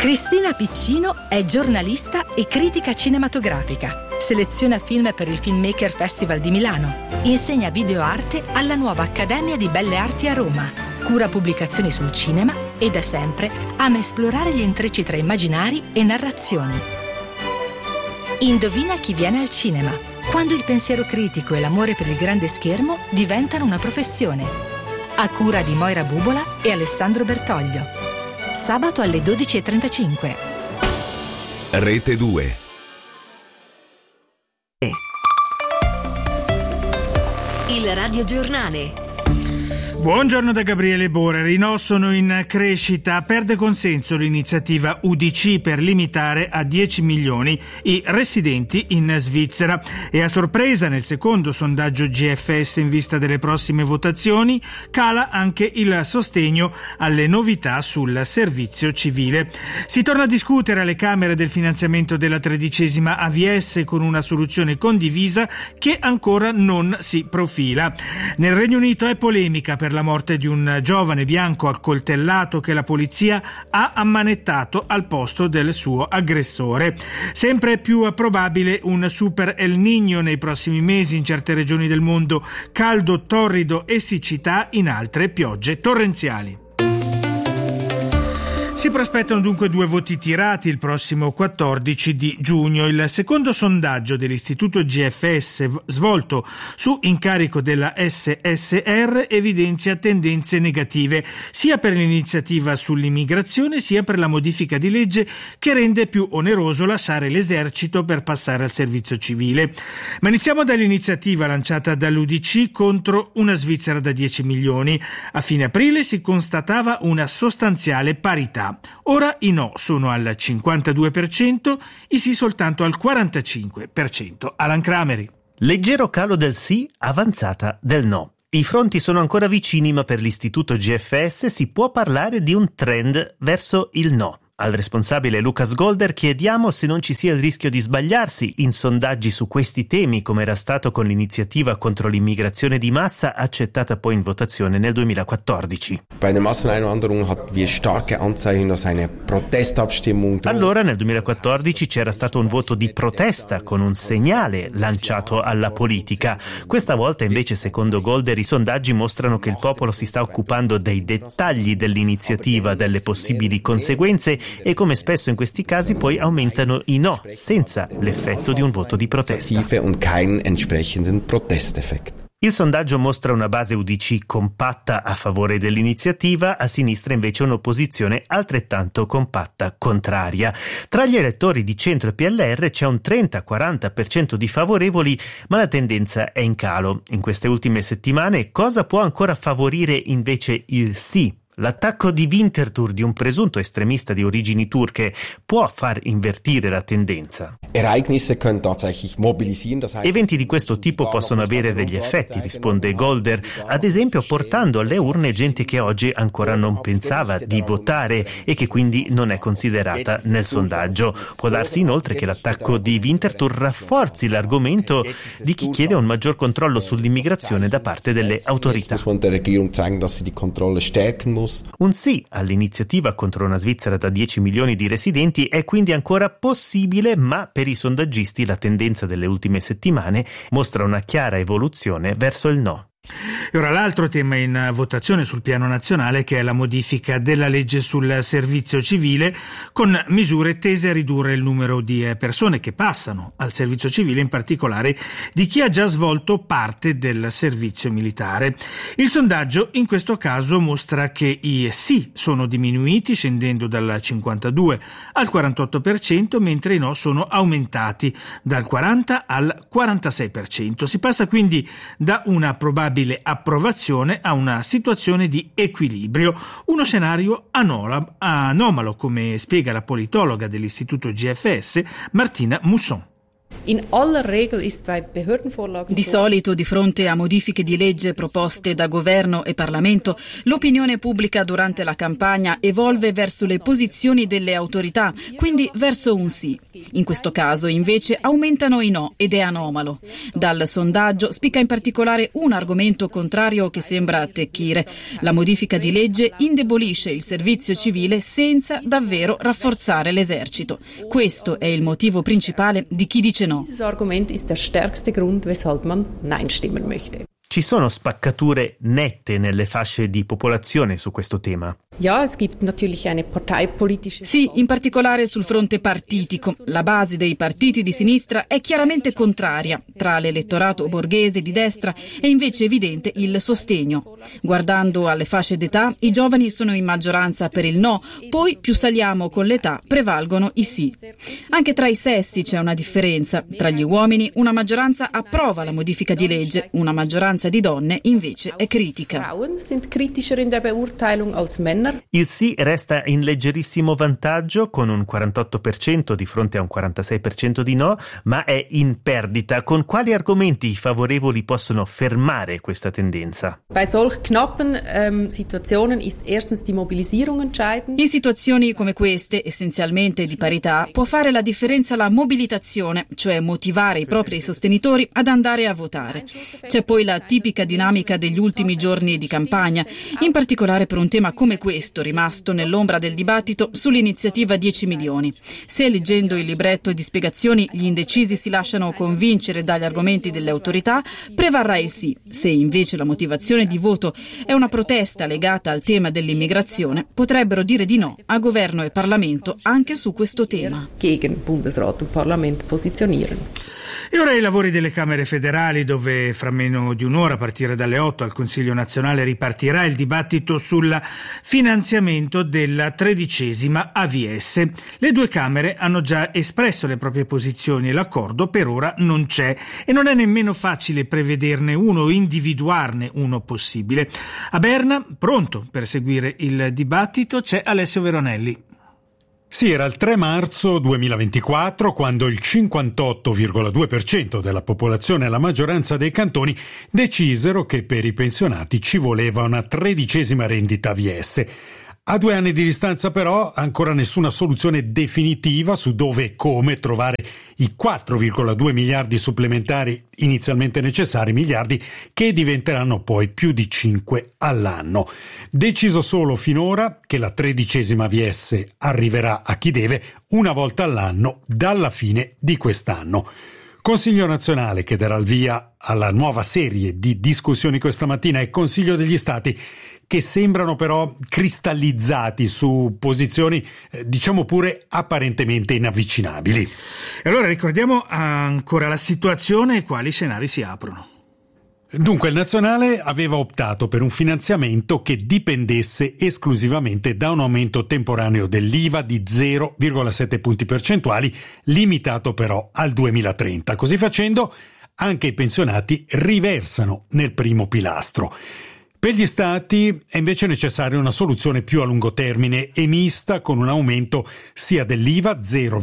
Cristina Piccino è giornalista e critica cinematografica. Seleziona film per il Filmmaker Festival di Milano. Insegna videoarte alla nuova Accademia di Belle Arti a Roma. Cura pubblicazioni sul cinema e da sempre ama esplorare gli intrecci tra immaginari e narrazioni. Indovina chi viene al cinema, quando il pensiero critico e l'amore per il grande schermo diventano una professione. A cura di Moira Bubola e Alessandro Bertoglio. Sabato alle 12:35. Rete 2. Il radiogiornale. Buongiorno da Gabriele Boreri. No, sono in crescita. Perde consenso l'iniziativa UDC per limitare a 10 milioni i residenti in Svizzera. E a sorpresa, nel secondo sondaggio GFS in vista delle prossime votazioni, cala anche il sostegno alle novità sul servizio civile. Si torna a discutere alle Camere del finanziamento della 13ª AVS con una soluzione condivisa che ancora non si profila. Nel Regno Unito è polemica per la morte di un giovane bianco accoltellato che la polizia ha ammanettato al posto del suo aggressore. Sempre più probabile un super El Niño nei prossimi mesi in certe regioni del mondo, caldo torrido e siccità in altre piogge torrenziali. Si prospettano dunque 2 voti tirati il prossimo 14 di giugno. Il secondo sondaggio dell'istituto GFS svolto su incarico della SSR evidenzia tendenze negative sia per l'iniziativa sull'immigrazione sia per la modifica di legge che rende più oneroso lasciare l'esercito per passare al servizio civile. Ma iniziamo dall'iniziativa lanciata dall'UDC contro una Svizzera da 10 milioni. A fine aprile si constatava una sostanziale parità. Ora i no sono al 52%, i sì soltanto al 45%. Alan Crameri. Leggero calo del sì, avanzata del no. I fronti sono ancora vicini, ma per l'istituto GFS si può parlare di un trend verso il no. Al responsabile Lucas Golder chiediamo se non ci sia il rischio di sbagliarsi in sondaggi su questi temi, come era stato con l'iniziativa contro l'immigrazione di massa accettata poi in votazione nel 2014. Allora nel 2014 c'era stato un voto di protesta con un segnale lanciato alla politica. Questa volta invece, secondo Golder, i sondaggi mostrano che il popolo si sta occupando dei dettagli dell'iniziativa, delle possibili conseguenze, e come spesso in questi casi poi aumentano i no, senza l'effetto di un voto di protesta. Il sondaggio mostra una base UDC compatta a favore dell'iniziativa, a sinistra invece un'opposizione altrettanto compatta contraria. Tra gli elettori di centro e PLR c'è un 30-40% di favorevoli, ma la tendenza è in calo. In queste ultime settimane cosa può ancora favorire invece il sì? L'attacco di Winterthur di un presunto estremista di origini turche può far invertire la tendenza. Eventi di questo tipo possono avere degli effetti, risponde Golder, ad esempio portando alle urne gente che oggi ancora non pensava di votare e che quindi non è considerata nel sondaggio. Può darsi inoltre che l'attacco di Winterthur rafforzi l'argomento di chi chiede un maggior controllo sull'immigrazione da parte delle autorità. Un sì all'iniziativa contro una Svizzera da 10 milioni di residenti è quindi ancora possibile, ma per i sondaggisti la tendenza delle ultime settimane mostra una chiara evoluzione verso il no. E ora l'altro tema in votazione sul piano nazionale, che è la modifica della legge sul servizio civile, con misure tese a ridurre il numero di persone che passano al servizio civile, in particolare di chi ha già svolto parte del servizio militare. Il sondaggio in questo caso mostra che i sì sono diminuiti, scendendo dal 52 al 48%, mentre i no sono aumentati dal 40 al 46%. Si passa quindi da una probabile approvazione a una situazione di equilibrio, uno scenario anomalo, come spiega la politologa dell'istituto GFS Martina Musson. Di solito, di fronte a modifiche di legge proposte da governo e Parlamento, l'opinione pubblica durante la campagna evolve verso le posizioni delle autorità, quindi verso un sì. In questo caso, invece, aumentano i no ed è anomalo. Dal sondaggio spicca in particolare un argomento contrario che sembra attecchire. La modifica di legge indebolisce il servizio civile senza davvero rafforzare l'esercito. Questo è il motivo principale di chi dice no. Dieses Argument ist der stärkste Grund, weshalb man Nein stimmen möchte. Ci sono spaccature nette nelle fasce di popolazione su questo tema? Ja, es gibt natürlich eine parteipolitische... Sì, in particolare sul fronte partitico. La base dei partiti di sinistra è chiaramente contraria. Tra l'elettorato borghese di destra è invece evidente il sostegno. Guardando alle fasce d'età, i giovani sono in maggioranza per il no, poi più saliamo con l'età prevalgono i sì. Anche tra i sessi c'è una differenza. Tra gli uomini una maggioranza approva la modifica di legge, una maggioranza di donne invece è critica. Frauen sind kritischer in der Beurteilung als Männer. Il sì resta in leggerissimo vantaggio con un 48% di fronte a un 46% di no, ma è in perdita. Con quali argomenti favorevoli possono fermare questa tendenza? Bei solch knappen Situationen ist erstens die Mobilisierung entscheidend. In situazioni come queste, essenzialmente di parità, può fare la differenza la mobilitazione, cioè motivare i propri sostenitori ad andare a votare. C'è poi la tipica dinamica degli ultimi giorni di campagna, in particolare per un tema come questo, rimasto nell'ombra del dibattito sull'iniziativa 10 milioni. Se leggendo il libretto di spiegazioni gli indecisi si lasciano convincere dagli argomenti delle autorità, prevarrà il sì. Se invece la motivazione di voto è una protesta legata al tema dell'immigrazione, potrebbero dire di no a governo e Parlamento anche su questo tema. Gegen Bundesrat und Parlament positionieren. E ora i lavori delle Camere federali, dove fra meno di un'ora, a partire dalle 8 al Consiglio nazionale, ripartirà il dibattito sul finanziamento della 13ª AVS. Le due Camere hanno già espresso le proprie posizioni e l'accordo per ora non c'è e non è nemmeno facile prevederne uno o individuarne uno possibile. A Berna, pronto per seguire il dibattito, c'è Alessio Veronelli. Sì, era il 3 marzo 2024 quando il 58,2% della popolazione e la maggioranza dei cantoni decisero che per i pensionati ci voleva una 13ª rendita AVS. A 2 anni di distanza però ancora nessuna soluzione definitiva su dove e come trovare i 4,2 miliardi supplementari inizialmente necessari, miliardi che diventeranno poi più di 5 all'anno. Deciso solo finora che la 13ª AVS arriverà a chi deve una volta all'anno dalla fine di quest'anno. Consiglio nazionale che darà il via alla nuova serie di discussioni questa mattina e Consiglio degli Stati che sembrano però cristallizzati su posizioni, diciamo pure, apparentemente inavvicinabili. E allora ricordiamo ancora la situazione e quali scenari si aprono. Dunque il Nazionale aveva optato per un finanziamento che dipendesse esclusivamente da un aumento temporaneo dell'IVA di 0,7 punti percentuali, limitato però al 2030. Così facendo anche i pensionati riversano nel primo pilastro. Per gli Stati è invece necessaria una soluzione più a lungo termine e mista, con un aumento sia dell'IVA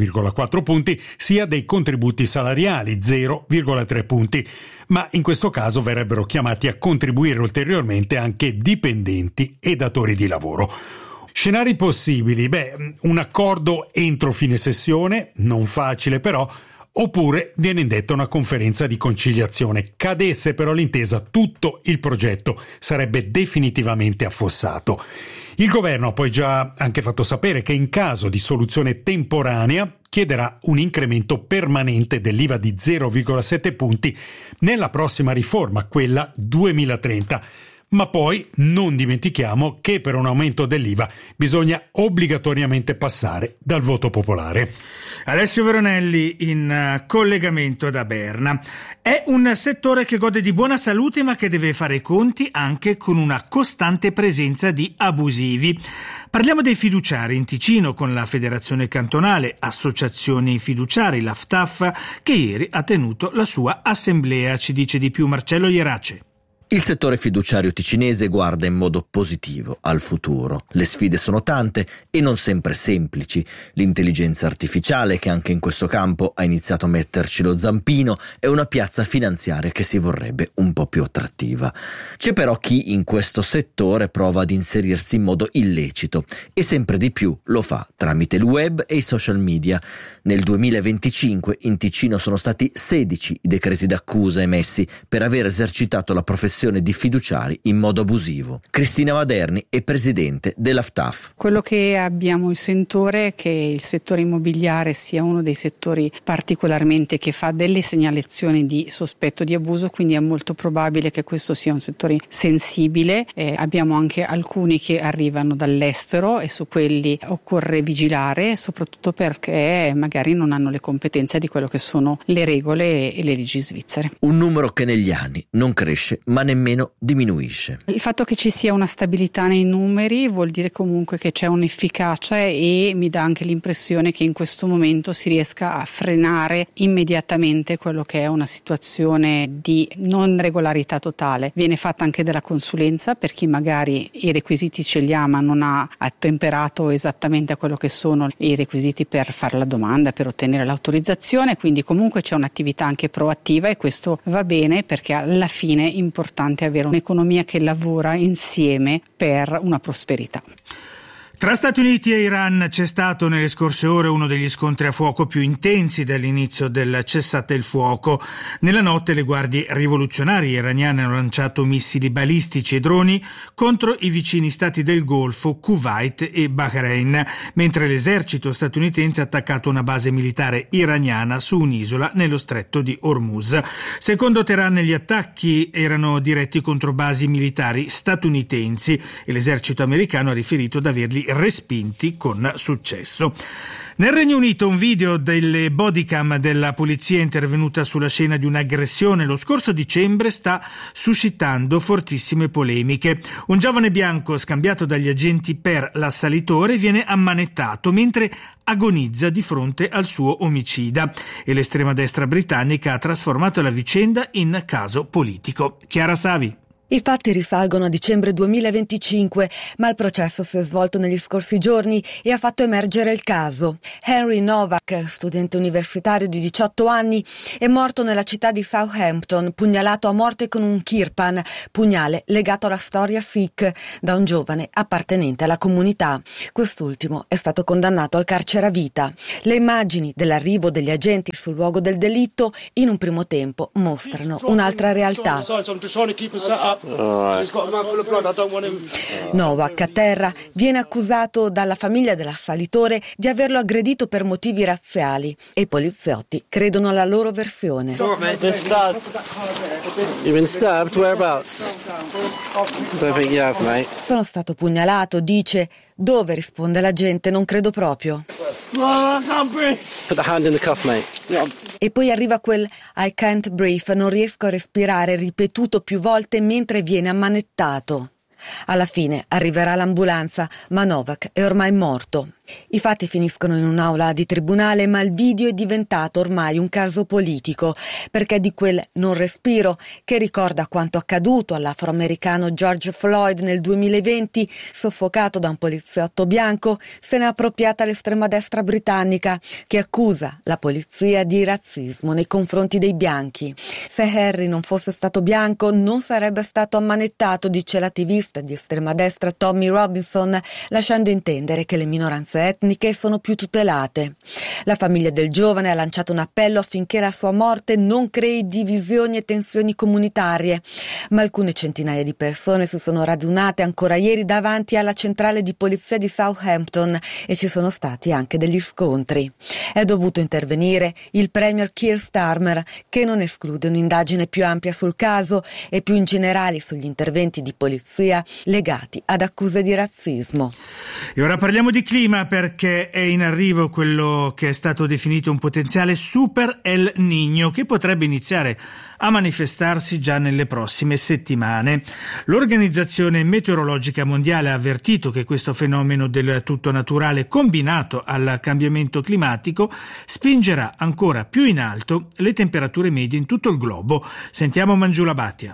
0,4 punti sia dei contributi salariali 0,3 punti, ma in questo caso verrebbero chiamati a contribuire ulteriormente anche dipendenti e datori di lavoro. Scenari possibili? Un accordo entro fine sessione, non facile però, oppure viene indetta una conferenza di conciliazione. Cadesse però l'intesa, tutto il progetto sarebbe definitivamente affossato. Il governo ha poi già anche fatto sapere che in caso di soluzione temporanea chiederà un incremento permanente dell'IVA di 0,7 punti nella prossima riforma, quella 2030. Ma poi non dimentichiamo che per un aumento dell'IVA bisogna obbligatoriamente passare dal voto popolare. Alessio Veronelli in collegamento da Berna. È un settore che gode di buona salute ma che deve fare i conti anche con una costante presenza di abusivi. Parliamo dei fiduciari in Ticino con la Federazione Cantonale Associazioni Fiduciari, la FTAF, che ieri ha tenuto la sua assemblea. Ci dice di più Marcello Ierace. Il settore fiduciario ticinese guarda in modo positivo al futuro. Le sfide sono tante e non sempre semplici. L'intelligenza artificiale, che anche in questo campo ha iniziato a metterci lo zampino, è una piazza finanziaria che si vorrebbe un po' più attrattiva. C'è però chi in questo settore prova ad inserirsi in modo illecito e sempre di più lo fa tramite il web e i social media. Nel 2025 in Ticino sono stati 16 i decreti d'accusa emessi per aver esercitato la professione di fiduciari in modo abusivo. Cristina Maderni è presidente dell'AFTAF. Quello che abbiamo il sentore è che il settore immobiliare sia uno dei settori particolarmente che fa delle segnalazioni di sospetto di abuso, quindi è molto probabile che questo sia un settore sensibile. Abbiamo anche alcuni che arrivano dall'estero e su quelli occorre vigilare, soprattutto perché magari non hanno le competenze di quello che sono le regole e le leggi svizzere. Un numero che negli anni non cresce ma nemmeno diminuisce. Il fatto che ci sia una stabilità nei numeri vuol dire comunque che c'è un'efficacia e mi dà anche l'impressione che in questo momento si riesca a frenare immediatamente quello che è una situazione di non regolarità totale. Viene fatta anche della consulenza per chi magari i requisiti ce li ha ma non ha attemperato esattamente a quello che sono i requisiti per fare la domanda, per ottenere l'autorizzazione, quindi comunque c'è un'attività anche proattiva e questo va bene perché alla fine è importante avere un'economia che lavora insieme per una prosperità. Tra Stati Uniti e Iran c'è stato nelle scorse ore uno degli scontri a fuoco più intensi dall'inizio del cessate il fuoco. Nella notte le guardie rivoluzionarie iraniane hanno lanciato missili balistici e droni contro i vicini stati del Golfo, Kuwait e Bahrain, mentre l'esercito statunitense ha attaccato una base militare iraniana su un'isola nello stretto di Hormuz. Secondo Teheran gli attacchi erano diretti contro basi militari statunitensi e l'esercito americano ha riferito di averli respinti con successo. Nel Regno Unito un video delle bodycam della polizia intervenuta sulla scena di un'aggressione lo scorso dicembre sta suscitando fortissime polemiche. Un giovane bianco scambiato dagli agenti per l'assalitore viene ammanettato mentre agonizza di fronte al suo omicida e l'estrema destra britannica ha trasformato la vicenda in caso politico. Chiara Savi. I fatti risalgono a dicembre 2025, ma il processo si è svolto negli scorsi giorni e ha fatto emergere il caso. Henry Novak, studente universitario di 18 anni, è morto nella città di Southampton, pugnalato a morte con un kirpan, pugnale legato alla storia Sikh, da un giovane appartenente alla comunità. Quest'ultimo è stato condannato al carcere a vita. Le immagini dell'arrivo degli agenti sul luogo del delitto in un primo tempo mostrano un'altra realtà. Novak a terra viene accusato dalla famiglia dell'assalitore di averlo aggredito per motivi razziali e i poliziotti credono alla loro versione. Sono stato pugnalato, dice. Dove? Risponde l'agente, non credo proprio. E poi arriva quel I can't breathe, non riesco a respirare, ripetuto più volte mentre viene ammanettato. Alla fine arriverà l'ambulanza, ma Novak è ormai morto. I fatti finiscono in un'aula di tribunale, ma il video è diventato ormai un caso politico, perché è di quel non respiro che ricorda quanto accaduto all'afroamericano George Floyd nel 2020, soffocato da un poliziotto bianco, se ne è appropriata l'estrema destra britannica, che accusa la polizia di razzismo nei confronti dei bianchi. Se Harry non fosse stato bianco non sarebbe stato ammanettato, dice l'attivista di estrema destra Tommy Robinson, lasciando intendere che le minoranze etniche sono più tutelate. La famiglia del giovane ha lanciato un appello affinché la sua morte non crei divisioni e tensioni comunitarie, ma alcune centinaia di persone si sono radunate ancora ieri davanti alla centrale di polizia di Southampton e ci sono stati anche degli scontri. È dovuto intervenire il premier Keir Starmer, che non esclude un'indagine più ampia sul caso e più in generale sugli interventi di polizia legati ad accuse di razzismo. E ora parliamo di clima, perché è in arrivo quello che è stato definito un potenziale super El Niño che potrebbe iniziare a manifestarsi già nelle prossime settimane. L'Organizzazione Meteorologica Mondiale ha avvertito che questo fenomeno del tutto naturale combinato al cambiamento climatico spingerà ancora più in alto le temperature medie in tutto il globo. Sentiamo Mangiula Bhatia.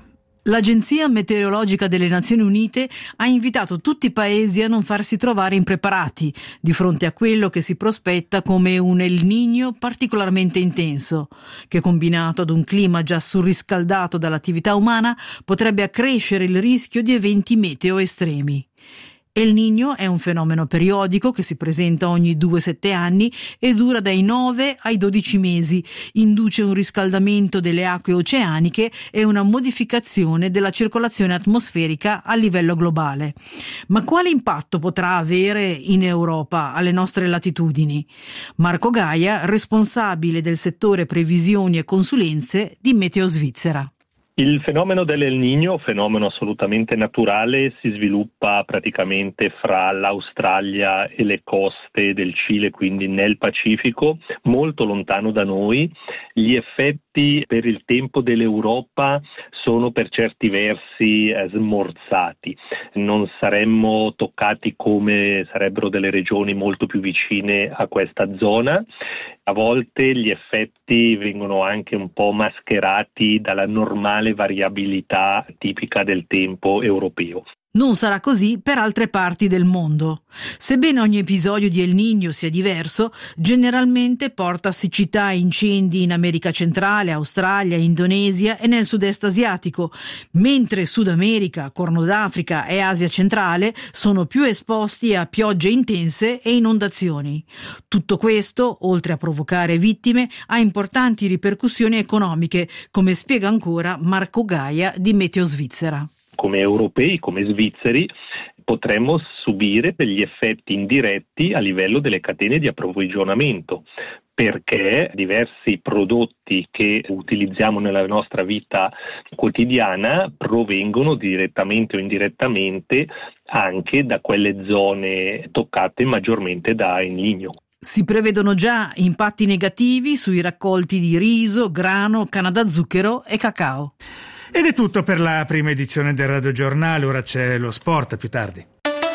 L'Agenzia Meteorologica delle Nazioni Unite ha invitato tutti i paesi a non farsi trovare impreparati di fronte a quello che si prospetta come un El Niño particolarmente intenso, che combinato ad un clima già surriscaldato dall'attività umana potrebbe accrescere il rischio di eventi meteo estremi. El Niño è un fenomeno periodico che si presenta ogni 2-7 anni e dura dai 9 ai 12 mesi, induce un riscaldamento delle acque oceaniche e una modificazione della circolazione atmosferica a livello globale. Ma quale impatto potrà avere in Europa alle nostre latitudini? Marco Gaia, responsabile del settore previsioni e consulenze di Meteo Svizzera. Il fenomeno dell'El Niño, fenomeno assolutamente naturale, si sviluppa praticamente fra l'Australia e le coste del Cile, quindi nel Pacifico, molto lontano da noi. Gli effetti per il tempo dell'Europa sono per certi versi smorzati. Non saremmo toccati come sarebbero delle regioni molto più vicine a questa zona. A volte gli effetti vengono anche un po' mascherati dalla normale variabilità tipica del tempo europeo. Non sarà così per altre parti del mondo. Sebbene ogni episodio di El Niño sia diverso, generalmente porta a siccità e incendi in America centrale, Australia, Indonesia e nel sud-est asiatico, mentre Sud America, Corno d'Africa e Asia centrale sono più esposti a piogge intense e inondazioni. Tutto questo, oltre a provocare vittime, ha importanti ripercussioni economiche, come spiega ancora Marco Gaia di Meteo Svizzera. Come europei, come svizzeri, potremmo subire degli effetti indiretti a livello delle catene di approvvigionamento, perché diversi prodotti che utilizziamo nella nostra vita quotidiana provengono direttamente o indirettamente anche da quelle zone toccate maggiormente da El Niño. Si prevedono già impatti negativi sui raccolti di riso, grano, canna da zucchero e cacao. Ed è tutto per la prima edizione del Radio Giornale, ora c'è lo sport, a più tardi.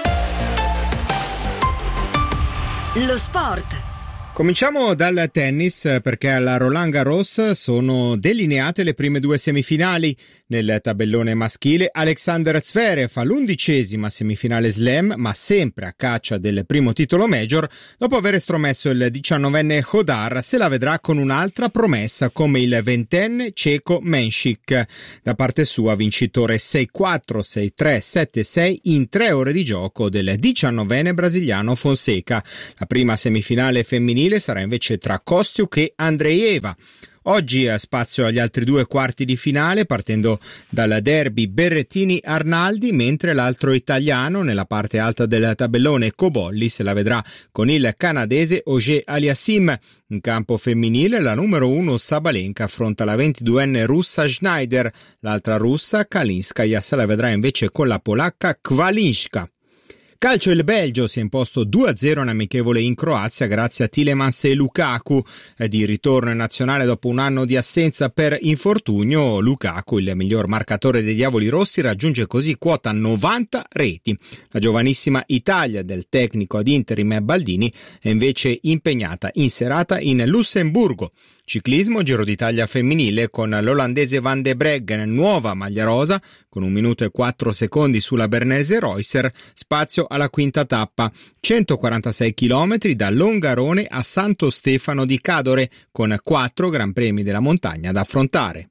Lo sport. Cominciamo dal tennis, perché alla Roland Garros sono delineate le prime 2 semifinali. Nel tabellone maschile Alexander Zverev all'11ª semifinale slam, ma sempre a caccia del primo titolo major, dopo aver estromesso il 19enne Hodar, se la vedrà con un'altra promessa come il 20enne ceco Menšik. Da parte sua vincitore 6-4, 6-3, 7-6 in 3 ore di gioco del 19enne brasiliano Fonseca. La prima semifinale femminile sarà invece tra Kostiuk e Andreeva. Oggi spazio agli altri 2 quarti di finale, partendo dal derby Berrettini-Arnaldi, mentre l'altro italiano nella parte alta del tabellone Cobolli se la vedrà con il canadese Auger Aliassime. In campo femminile la numero 1 Sabalenka affronta la 22enne russa Schneider, l'altra russa Kalinskaya se la vedrà invece con la polacca Kvalinska. Calcio, il Belgio si è imposto 2-0 in amichevole in Croazia grazie a Tielemans e Lukaku. Di ritorno in nazionale dopo un anno di assenza per infortunio, Lukaku, il miglior marcatore dei Diavoli Rossi, raggiunge così quota 90 reti. La giovanissima Italia del tecnico ad interim Baldini è invece impegnata in serata in Lussemburgo. Ciclismo, Giro d'Italia femminile con l'olandese Van de Breggen, nuova maglia rosa, con 1 minuto e 4 secondi sulla Bernese Reusser, spazio alla quinta tappa, 146 km da Longarone a Santo Stefano di Cadore, con 4 Gran Premi della montagna da affrontare.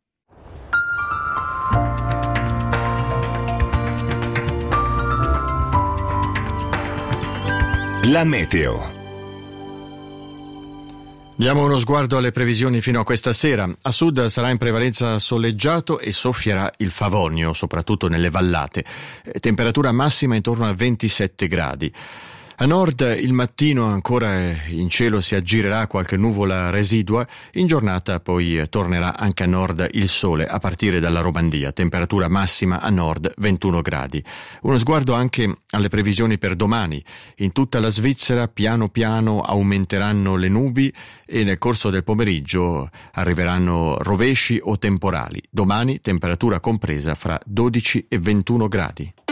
La meteo. Diamo uno sguardo alle previsioni fino a questa sera. A sud sarà in prevalenza soleggiato e soffierà il Favonio, soprattutto nelle vallate. Temperatura massima intorno a 27 gradi. A nord il mattino ancora in cielo si aggirerà qualche nuvola residua, in giornata poi tornerà anche a nord il sole a partire dalla Romandia, temperatura massima a nord 21 gradi. Uno sguardo anche alle previsioni per domani. In tutta la Svizzera piano piano aumenteranno le nubi e nel corso del pomeriggio arriveranno rovesci o temporali. Domani temperatura compresa fra 12 e 21 gradi.